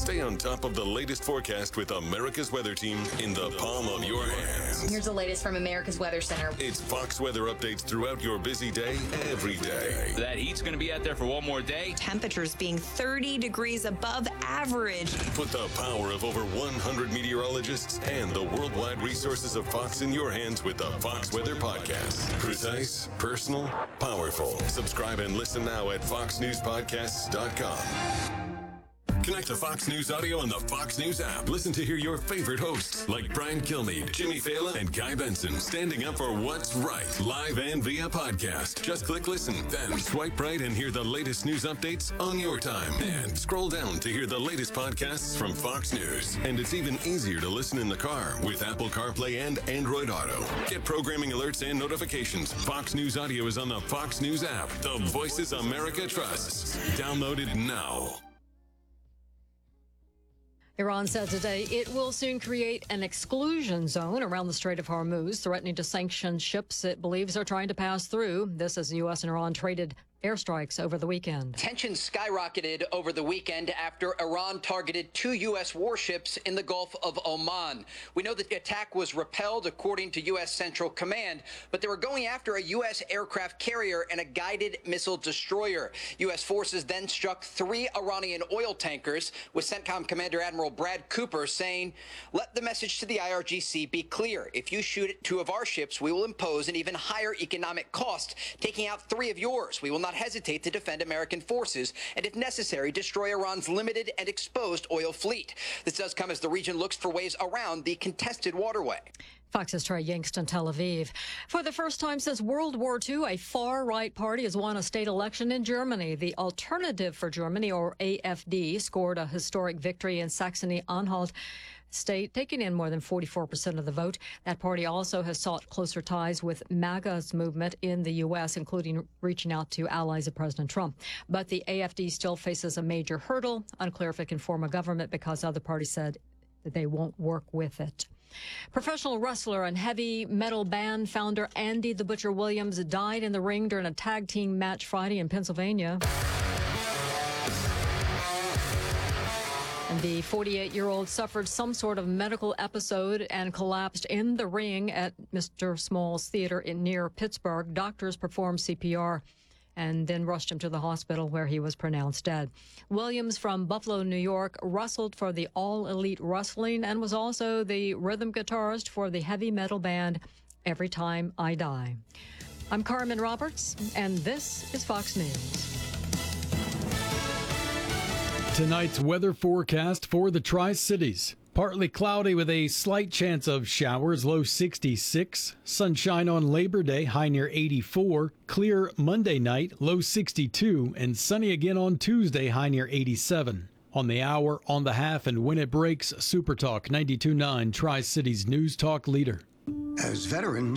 Stay on top of the latest forecast with America's Weather Team in the palm of your hands. Here's the latest from America's Weather Center. It's Fox weather updates throughout your busy day, every day. That heat's going to be out there for one more day. Temperatures being 30 degrees above average. Put the power of over 100 meteorologists and the worldwide resources of Fox in your hands with the Fox Weather Podcast. Precise, personal, powerful. Subscribe and listen now at foxnewspodcasts.com. Connect to Fox News Audio on the Fox News app. Listen to hear your favorite hosts like Brian Kilmeade, Jimmy Fallon, and Guy Benson standing up for what's right, live and via podcast. Just click listen, then swipe right and hear the latest news updates on your time. And scroll down to hear the latest podcasts from Fox News. And it's even easier to listen in the car with Apple CarPlay and Android Auto. Get programming alerts and notifications. Fox News Audio is on the Fox News app. The voices America trusts. Download it now. Iran said today it will soon create an exclusion zone around the Strait of Hormuz, threatening to sanction ships it believes are trying to pass through. This as the U.S. and Iran traded airstrikes over the weekend. Tensions skyrocketed over the weekend after Iran targeted 2 U.S. warships in the Gulf of Oman. We know that the attack was repelled, according to U.S. Central Command, but they were going after a U.S. aircraft carrier and a guided missile destroyer. U.S. forces then struck 3 Iranian oil tankers, with CENTCOM Commander Admiral Brad Cooper saying, "Let the message to the IRGC be clear. If you shoot at 2 of our ships, we will impose an even higher economic cost, taking out 3 of yours. We will not hesitate to defend American forces and, if necessary, destroy Iran's limited and exposed oil fleet." This does come as the region looks for ways around the contested waterway. Fox's Trey Yingst in Tel Aviv. For the first time since World War II, a far-right party has won a state election in Germany. The Alternative for Germany, or AfD, scored a historic victory in Saxony-Anhalt state, taking in more than 44% of the vote. That party also has sought closer ties with MAGA's movement in the U.S., including reaching out to allies of President Trump. But the AfD still faces a major hurdle. Unclear if it can form a government because other parties said that they won't work with it. Professional wrestler and heavy metal band founder Andy the Butcher Williams died in the ring during a tag team match Friday in Pennsylvania. And the 48-year-old suffered some sort of medical episode and collapsed in the ring at Mr. Small's Theater near Pittsburgh. Doctors performed CPR and then rushed him to the hospital where he was pronounced dead. Williams from Buffalo, New York, wrestled for the All Elite Wrestling and was also the rhythm guitarist for the heavy metal band Every Time I Die. I'm Carmen Roberts, and this is Fox News. Tonight's weather forecast for the Tri-Cities. Partly cloudy with a slight chance of showers, low 66. Sunshine on Labor Day, high near 84. Clear Monday night, low 62. And sunny again on Tuesday, high near 87. On the hour, on the half, and when it breaks, Super Talk 92.9, Tri-Cities News Talk leader. As veterans,